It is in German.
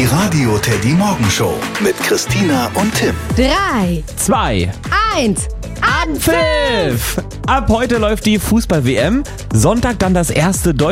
Die Radio Teddy Morgenshow mit Christina und Tim. 3, 2, 1, Anpfiff! Ab heute läuft die Fußball-WM. Sonntag dann das erste